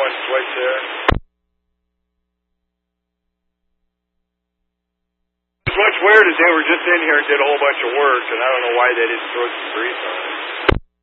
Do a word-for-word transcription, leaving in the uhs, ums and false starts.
left switch there. What's weird is they were just in here and did a whole bunch of work, and I don't know why they didn't throw some grease on it.